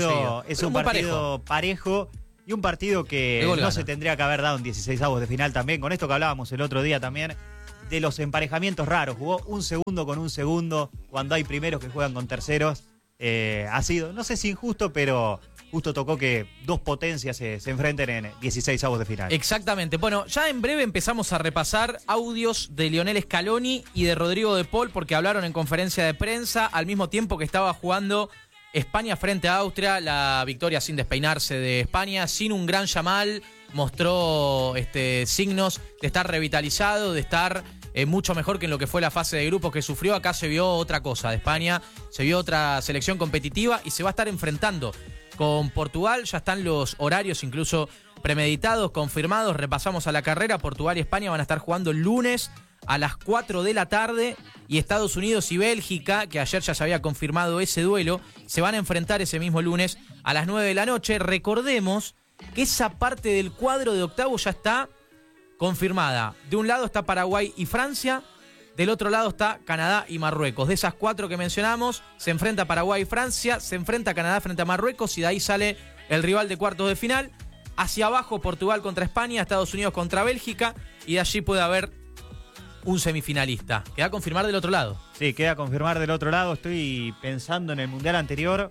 partido parejo y un partido que no se tendría que haber dado en 16avos de final también. Con esto que hablábamos el otro día también, de los emparejamientos raros. Jugó un segundo con un segundo, cuando hay primeros que juegan con terceros. Ha sido, no sé si injusto, pero justo tocó que dos potencias se enfrenten en 16avos de final. Exactamente. Bueno, ya en breve empezamos a repasar audios de Lionel Scaloni y de Rodrigo de Paul, porque hablaron en conferencia de prensa al mismo tiempo que estaba jugando España frente a Austria, la victoria sin despeinarse de España, sin un gran Yamal, mostró signos de estar revitalizado, de estar mucho mejor que en lo que fue la fase de grupos que sufrió. Acá se vio otra cosa de España, se vio otra selección competitiva y se va a estar enfrentando con Portugal. Ya están los horarios incluso premeditados, confirmados. Repasamos a la carrera. Portugal y España van a estar jugando el lunes a las 4 de la tarde y Estados Unidos y Bélgica, que ayer ya se había confirmado ese duelo, se van a enfrentar ese mismo lunes a las 9 de la noche. Recordemos que esa parte del cuadro de octavos ya está confirmada. De un lado está Paraguay y Francia, del otro lado está Canadá y Marruecos. De esas 4 que mencionamos, se enfrenta Paraguay y Francia, se enfrenta Canadá frente a Marruecos y de ahí sale el rival de cuartos de final. Hacia abajo, Portugal contra España, Estados Unidos contra Bélgica y de allí puede haber un semifinalista. Queda a confirmar del otro lado. Sí, queda a confirmar del otro lado. Estoy pensando en el Mundial anterior,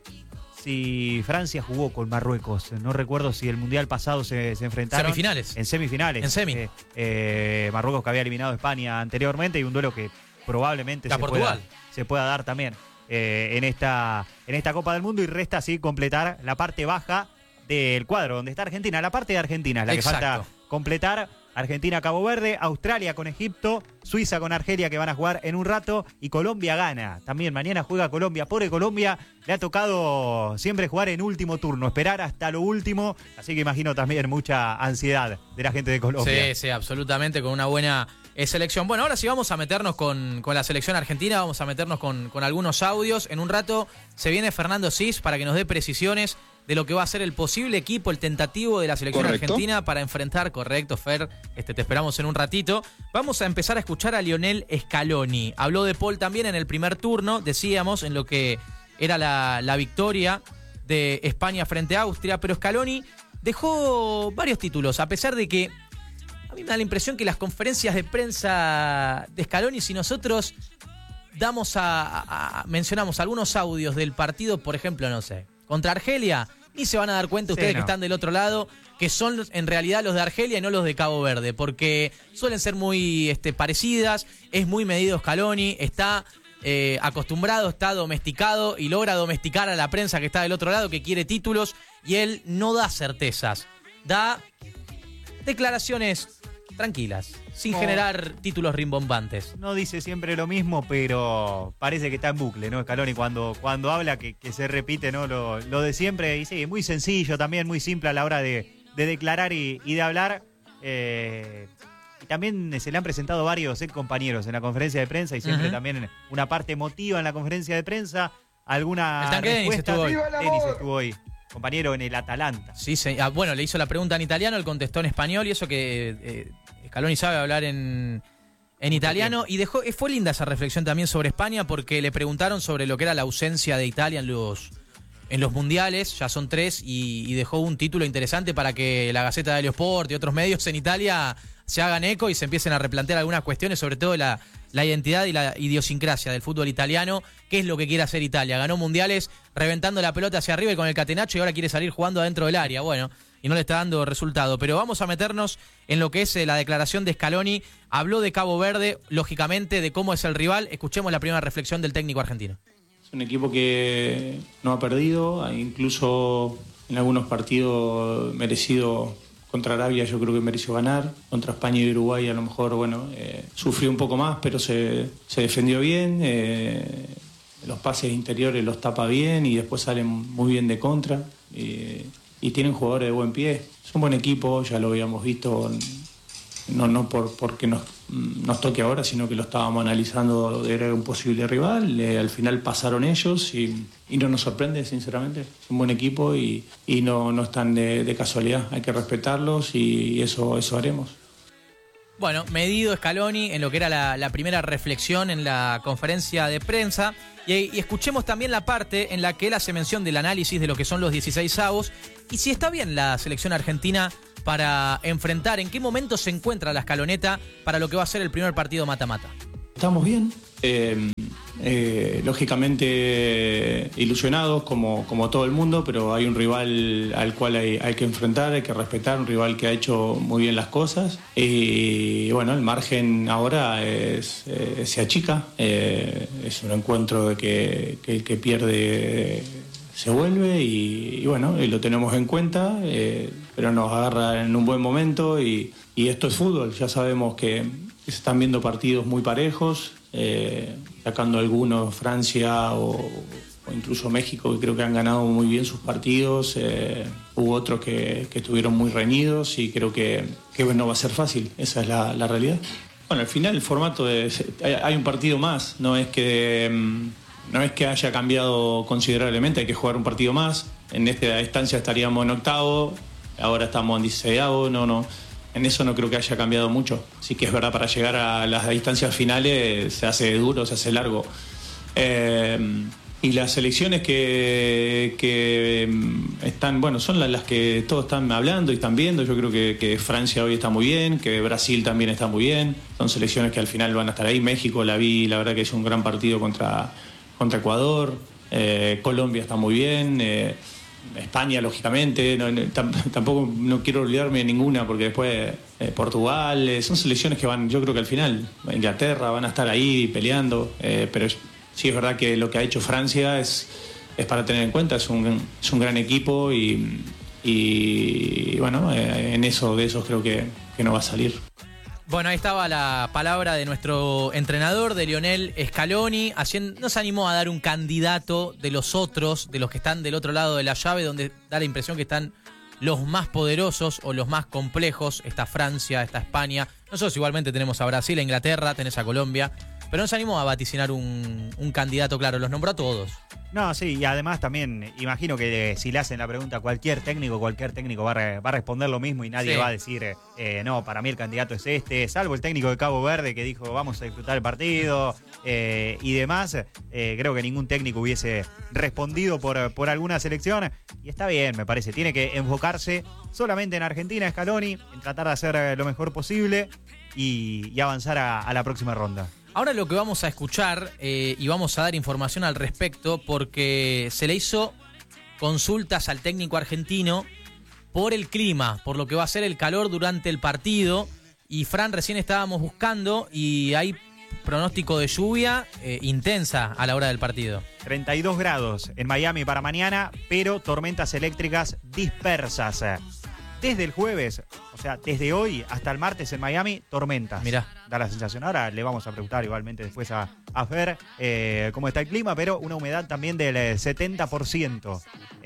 si Francia jugó con Marruecos. No recuerdo si el Mundial pasado se enfrentaron. Semifinales. En semifinales. En semi. Marruecos que había eliminado a España anteriormente y un duelo que probablemente se pueda dar también en esta Copa del Mundo, y resta así completar la parte baja del cuadro, donde está Argentina. La parte de Argentina es la que falta completar. Argentina, Cabo Verde, Australia con Egipto, Suiza con Argelia, que van a jugar en un rato, y Colombia gana. También mañana juega Colombia. Pobre Colombia, le ha tocado siempre jugar en último turno, esperar hasta lo último, así que imagino también mucha ansiedad de la gente de Colombia. Sí, absolutamente, con una buena selección. Bueno, ahora sí vamos a meternos con la selección argentina, vamos a meternos con algunos audios. En un rato se viene Fernando Cis para que nos dé precisiones de lo que va a ser el posible equipo, el tentativo de la selección argentina para enfrentar. Correcto, Fer, te esperamos en un ratito. Vamos a empezar a escuchar a Lionel Scaloni. Habló de Paul también en el primer turno, decíamos, en lo que era la victoria de España frente a Austria, pero Scaloni dejó varios títulos, a pesar de que a mí me da la impresión que las conferencias de prensa de Scaloni, si nosotros mencionamos algunos audios del partido, por ejemplo, no sé, contra Argelia, ni se van a dar cuenta ustedes que están del otro lado, que son en realidad los de Argelia y no los de Cabo Verde, porque suelen ser muy parecidas. Es muy medido Scaloni, está acostumbrado, está domesticado y logra domesticar a la prensa que está del otro lado, que quiere títulos, y él no da certezas, da declaraciones tranquilas, sin generar títulos rimbombantes. No dice siempre lo mismo, pero parece que está en bucle, ¿no? Scaloni cuando habla que se repite, ¿no? Lo de siempre, y sí, muy sencillo también, muy simple a la hora de declarar y de hablar. Y también se le han presentado varios compañeros en la conferencia de prensa, y siempre también una parte emotiva en la conferencia de prensa, alguna respuesta. Denis estuvo hoy. Compañero en el Atalanta. Sí, bueno, le hizo la pregunta en italiano, él contestó en español, y eso que Scaloni sabe hablar en italiano. Y fue linda esa reflexión también sobre España, porque le preguntaron sobre lo que era la ausencia de Italia en los mundiales, ya son 3, y dejó un título interesante para que la Gazzetta dello Sport y otros medios en Italia se hagan eco y se empiecen a replantear algunas cuestiones, sobre todo la identidad y la idiosincrasia del fútbol italiano. ¿Qué es lo que quiere hacer Italia? Ganó mundiales reventando la pelota hacia arriba y con el catenaccio, y ahora quiere salir jugando adentro del área. Bueno, y no le está dando resultado. Pero vamos a meternos en lo que es la declaración de Scaloni. Habló de Cabo Verde, lógicamente, de cómo es el rival. Escuchemos la primera reflexión del técnico argentino. Es un equipo que no ha perdido, incluso en algunos partidos merecido. Contra Arabia yo creo que mereció ganar. Contra España y Uruguay a lo mejor, sufrió un poco más, pero se defendió bien. Los pases interiores los tapa bien y después salen muy bien de contra. Y tienen jugadores de buen pie. Es un buen equipo, ya lo habíamos visto, no porque nos toque ahora, sino que lo estábamos analizando, era un posible rival. Al final pasaron ellos y no nos sorprende, sinceramente. Es un buen equipo y no están de casualidad. Hay que respetarlos y eso haremos. Bueno, medido Scaloni en lo que era la primera reflexión en la conferencia de prensa. Y escuchemos también la parte en la que él hace mención del análisis de lo que son los 16avos y si está bien la selección argentina para enfrentar, en qué momento se encuentra la escaloneta para lo que va a ser el primer partido mata-mata. Estamos bien, lógicamente ilusionados como todo el mundo, pero hay un rival al cual hay que enfrentar, hay que respetar, un rival que ha hecho muy bien las cosas y bueno, el margen ahora se achica, es un encuentro de que el que pierde se vuelve y bueno, y lo tenemos en cuenta, pero nos agarra en un buen momento y esto es fútbol, ya sabemos que se están viendo partidos muy parejos, sacando algunos Francia o incluso México, que creo que han ganado muy bien sus partidos, hubo otros que estuvieron muy reñidos y creo que no va a ser fácil, esa es la realidad. Bueno, al final el formato hay un partido más, no es que haya cambiado considerablemente, hay que jugar un partido más, en esta instancia estaríamos en octavo, ahora estamos en 16avo, no. En eso no creo que haya cambiado mucho. Sí que es verdad, para llegar a las distancias finales se hace duro, se hace largo. Y las selecciones que están, bueno, son las que todos están hablando y están viendo. Yo creo que Francia hoy está muy bien, que Brasil también está muy bien. Son selecciones que al final van a estar ahí. México la verdad que es un gran partido contra Ecuador. Colombia está muy bien. España, lógicamente, tampoco no quiero olvidarme de ninguna porque después Portugal, son selecciones que van, yo creo que al final Inglaterra van a estar ahí peleando, pero sí es verdad que lo que ha hecho Francia es para tener en cuenta, es un gran equipo y bueno, de esos creo que no va a salir. Bueno, ahí estaba la palabra de nuestro entrenador, de Lionel Scaloni. Nos animó a dar un candidato de los otros, de los que están del otro lado de la llave, donde da la impresión que están los más poderosos o los más complejos. Está Francia, está España. Nosotros igualmente tenemos a Brasil, a Inglaterra, tenés a Colombia. Pero nos animó a vaticinar un candidato, claro, los nombró a todos. No, sí, y además también imagino que si le hacen la pregunta a cualquier técnico va a responder lo mismo y nadie va a decir, no, para mí el candidato es este, salvo el técnico de Cabo Verde que dijo vamos a disfrutar el partido y demás. Creo que ningún técnico hubiese respondido por alguna selección y está bien, me parece. Tiene que enfocarse solamente en Argentina, Scaloni, en tratar de hacer lo mejor posible y avanzar a la próxima ronda. Ahora lo que vamos a escuchar y vamos a dar información al respecto porque se le hizo consultas al técnico argentino por el clima, por lo que va a ser el calor durante el partido. Y Fran, recién estábamos buscando y hay pronóstico de lluvia intensa a la hora del partido. 32 grados en Miami para mañana, pero tormentas eléctricas dispersas. Desde el jueves, o sea, desde hoy hasta el martes en Miami, tormentas. Mirá. Da la sensación. Ahora le vamos a preguntar igualmente después a Fer cómo está el clima, pero una humedad también del 70%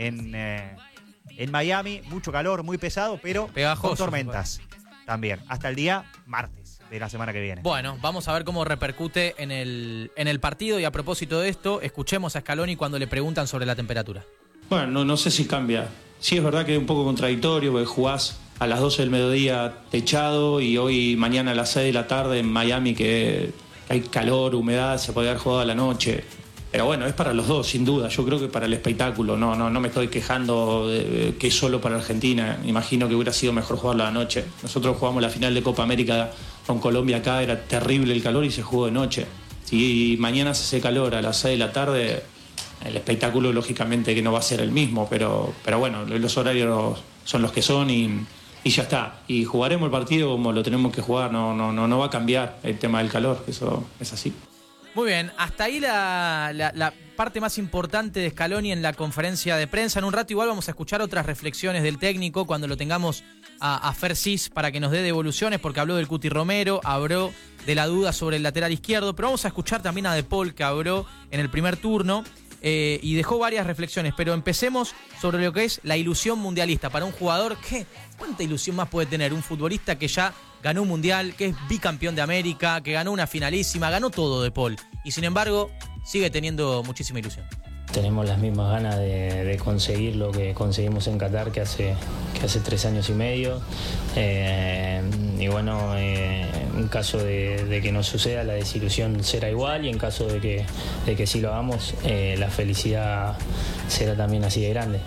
en Miami. Mucho calor, muy pesado, pero pegajoso, con tormentas también. Hasta el día martes de la semana que viene. Bueno, vamos a ver cómo repercute en el partido. Y a propósito de esto, escuchemos a Scaloni cuando le preguntan sobre la temperatura. Bueno, no sé si cambia. Sí, es verdad que es un poco contradictorio porque jugás a las 12 del mediodía techado y hoy mañana a las 6 de la tarde en Miami que hay calor, humedad, se podría haber jugado a la noche. Pero bueno, es para los dos, sin duda. Yo creo que para el espectáculo. No me estoy quejando de que es solo para Argentina. Imagino que hubiera sido mejor jugarlo a la noche. Nosotros jugamos la final de Copa América con Colombia acá, era terrible el calor y se jugó de noche. Si mañana se hace calor a las 6 de la tarde... El espectáculo lógicamente que no va a ser el mismo, pero bueno, los horarios son los que son y ya está. Y jugaremos el partido como lo tenemos que jugar, no va a cambiar el tema del calor, eso es así. Muy bien, hasta ahí la parte más importante de Scaloni en la conferencia de prensa. En un rato igual vamos a escuchar otras reflexiones del técnico cuando lo tengamos a Fer Cis para que nos dé devoluciones, porque habló del Cuti Romero, habló de la duda sobre el lateral izquierdo, pero vamos a escuchar también a De Paul, que habló en el primer turno. Y dejó varias reflexiones, pero empecemos sobre lo que es la ilusión mundialista para un jugador. ¿Cuánta ilusión más puede tener un futbolista que ya ganó un mundial, que es bicampeón de América, que ganó una finalísima, ganó todo De Paul y sin embargo sigue teniendo muchísima ilusión? Tenemos las mismas ganas de conseguir lo que conseguimos en Qatar que hace 3 años y medio. Y bueno, en caso de que no suceda, la desilusión será igual, y en caso de que sí lo hagamos, la felicidad será también así de grande.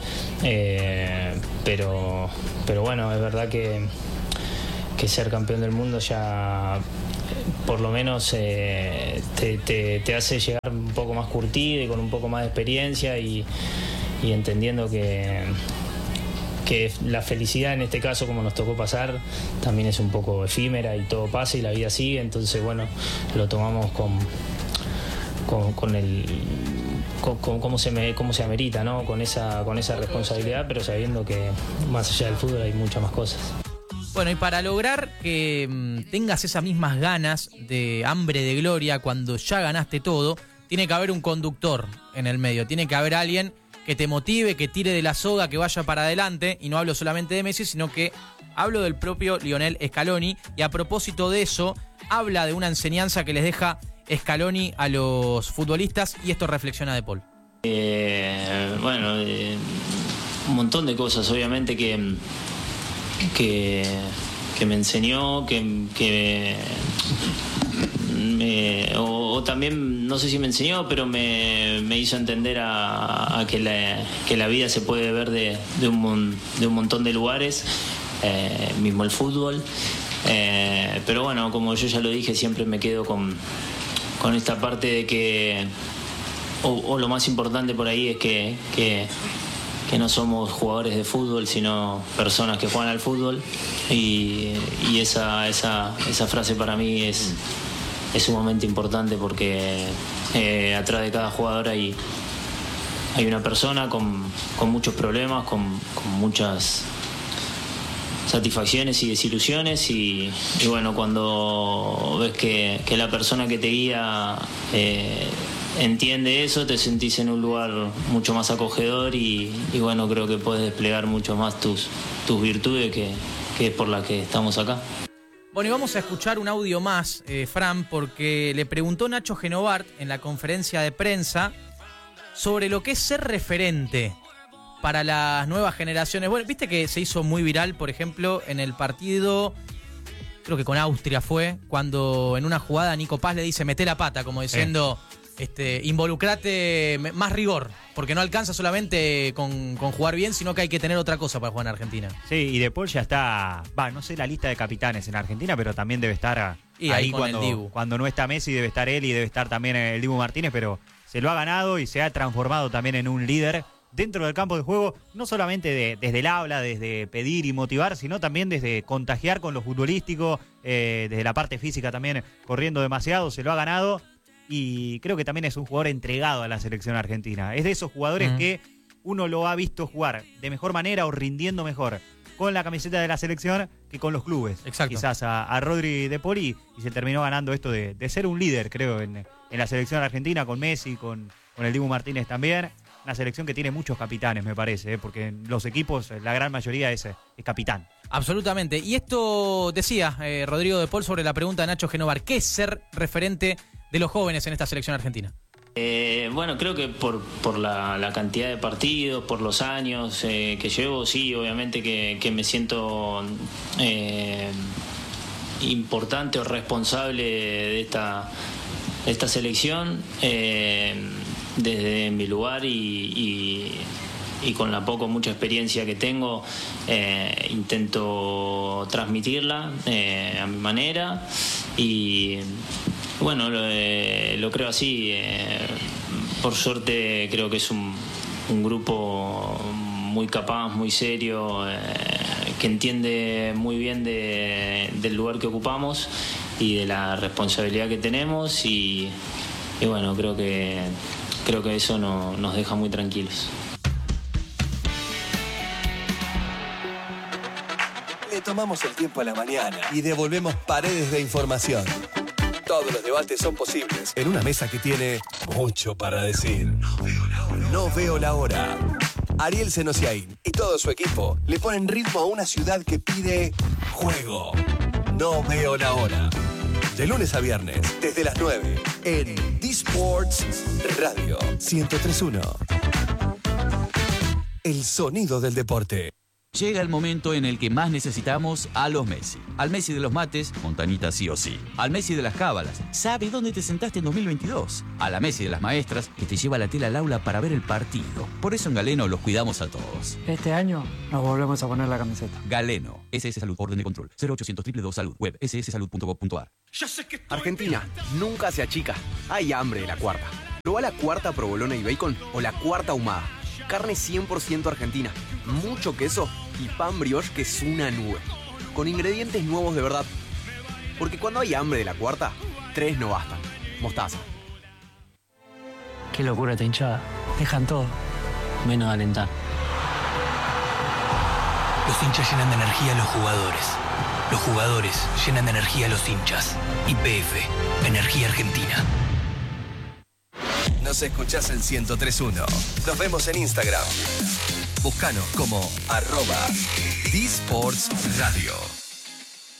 Pero bueno, es verdad que ser campeón del mundo ya por lo menos te hace llegar un poco más curtido y con un poco más de experiencia, y entendiendo que la felicidad en este caso, como nos tocó pasar, también es un poco efímera y todo pasa y la vida sigue. Entonces bueno, lo tomamos con cómo se amerita, ¿no? Con esa responsabilidad, pero sabiendo que más allá del fútbol hay muchas más cosas. Bueno, y para lograr que tengas esas mismas ganas de hambre de gloria cuando ya ganaste todo, tiene que haber un conductor en el medio, tiene que haber alguien que te motive, que tire de la soga, que vaya para adelante. Y no hablo solamente de Messi, sino que hablo del propio Lionel Scaloni. Y a propósito de eso, habla de una enseñanza que les deja Scaloni a los futbolistas, y esto reflexiona De Paul. Bueno, un montón de cosas, obviamente, que me enseñó, o también, no sé si me enseñó, pero me hizo entender a que la vida se puede ver de un montón de lugares, mismo el fútbol. Pero bueno, como yo ya lo dije, siempre me quedo con esta parte de que, o lo más importante por ahí es que no somos jugadores de fútbol, sino personas que juegan al fútbol, y esa frase para mí es sumamente importante, porque atrás de cada jugador hay una persona con muchos problemas, con muchas satisfacciones y desilusiones, y bueno, cuando ves que la persona que te guía entiende eso, te sentís en un lugar mucho más acogedor, y bueno, creo que puedes desplegar mucho más tus virtudes, que es por la que estamos acá. Bueno, y vamos a escuchar un audio más, Fran, porque le preguntó Nacho Genovart en la conferencia de prensa sobre lo que es ser referente para las nuevas generaciones. Bueno, viste que se hizo muy viral, por ejemplo, en el partido, creo que con Austria fue, cuando en una jugada Nico Paz le dice meté la pata, como diciendo, involucrate, más rigor, porque no alcanza solamente con jugar bien, sino que hay que tener otra cosa para jugar en Argentina. Sí, y De Paul ya está, no sé la lista de capitanes en Argentina, pero también debe estar ahí cuando no está Messi, debe estar él, y debe estar también el Dibu Martínez, pero se lo ha ganado y se ha transformado también en un líder dentro del campo de juego, no solamente desde el habla, desde pedir y motivar, sino también desde contagiar con lo futbolístico, desde la parte física también, corriendo demasiado, se lo ha ganado. Y creo que también es un jugador entregado a la selección argentina. Es de esos jugadores que uno lo ha visto jugar de mejor manera o rindiendo mejor con la camiseta de la selección que con los clubes. Exacto. Quizás a Rodri De Paul, y se terminó ganando esto de ser un líder, creo, en la selección argentina, con Messi, con el Dibu Martínez también. Una selección que tiene muchos capitanes, me parece, porque en los equipos la gran mayoría es capitán. Absolutamente. Y esto decía Rodrigo De Paul sobre la pregunta de Nacho Genovart. ¿Qué es ser referente de los jóvenes en esta selección argentina? Bueno, creo que por la cantidad de partidos, por los años que llevo, sí, obviamente que me siento importante o responsable de esta selección, desde mi lugar y con la mucha experiencia que tengo, intento transmitirla a mi manera, y bueno, lo creo así. Por suerte creo que es un grupo muy capaz, muy serio, que entiende muy bien del lugar que ocupamos y de la responsabilidad que tenemos, y bueno, creo que eso nos deja muy tranquilos. Le tomamos el tiempo a la mañana y devolvemos paredes de información. Todos los debates son posibles en una mesa que tiene mucho para decir. No veo la hora. Ariel Senosiaín y todo su equipo le ponen ritmo a una ciudad que pide juego. No veo la hora. De lunes a viernes, desde las 9, en D-Sports Radio 103.1. El sonido del deporte. Llega el momento en el que más necesitamos a los Messi. Al Messi de los mates, Montañita sí o sí. Al Messi de las cábalas, sabe dónde te sentaste en 2022. A la Messi de las maestras, que te lleva la tela al aula para ver el partido. Por eso en Galeno los cuidamos a todos. Este año nos volvemos a poner la camiseta. Galeno, SS Salud, orden de control, 0800 222 Salud, web sssalud.gov.ar. Argentina nunca se achica. Hay hambre de la cuarta. Probá la cuarta provolona y bacon o la cuarta ahumada. Carne 100% argentina, mucho queso y pan brioche que es una nube. Con ingredientes nuevos de verdad. Porque cuando hay hambre de la cuarta, 3 no bastan. Mostaza. Qué locura esta hinchada. Dejan todo, menos de alentar. Los hinchas llenan de energía a los jugadores. Los jugadores llenan de energía a los hinchas. YPF, Energía Argentina. Nos escuchás en 103.1. Nos vemos en Instagram. Búscanos como @DSportsRadio.